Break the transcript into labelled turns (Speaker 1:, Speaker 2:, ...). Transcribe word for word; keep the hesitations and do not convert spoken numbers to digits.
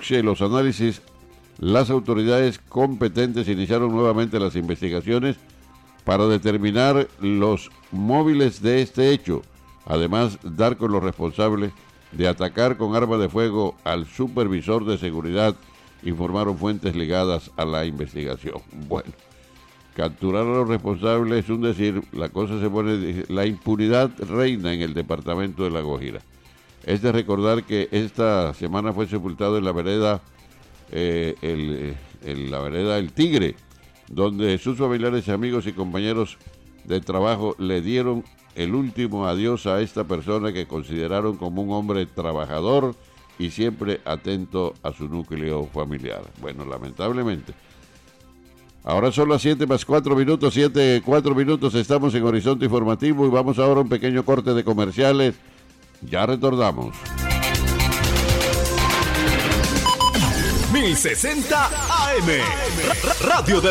Speaker 1: autopsia y los análisis, las autoridades competentes iniciaron nuevamente las investigaciones para determinar los móviles de este hecho. Además, dar con los responsables de atacar con arma de fuego al supervisor de seguridad, informaron fuentes ligadas a la investigación. Bueno, capturar a los responsables es un decir, la cosa se pone, la impunidad reina en el departamento de La Guajira. Es de recordar que esta semana fue sepultado en la vereda, eh, el, en la vereda El Tigre, donde sus familiares, amigos y compañeros de trabajo le dieron el último adiós a esta persona que consideraron como un hombre trabajador y siempre atento a su núcleo familiar. Bueno, lamentablemente. Ahora son las siete más cuatro minutos, siete, cuatro minutos, estamos en Horizonte Informativo y vamos ahora a un pequeño corte de comerciales. Ya retornamos.
Speaker 2: mil sesenta A M, Radio de